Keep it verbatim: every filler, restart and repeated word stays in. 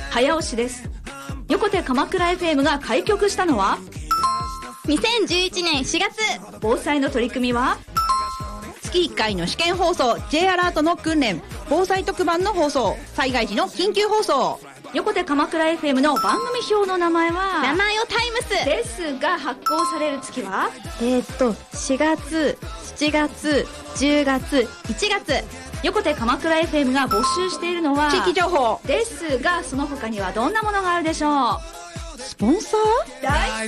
早押しです。横手鎌倉 エフエム が開局したのはにせんじゅういちねんしがつ。 防災の取り組みは月いっかいの試験放送、 J アラートの訓練、防災特番の放送、災害時の緊急放送。 横手鎌倉 エフエム の番組表の名前は名前をタイムスですが、発行される月はえー、っとしがつ、しちがつ、じゅうがつ、いちがつ。 横手鎌倉 エフエム が募集しているのは地域情報ですが、その他にはどんなものがあるでしょう。 スポンサー。 大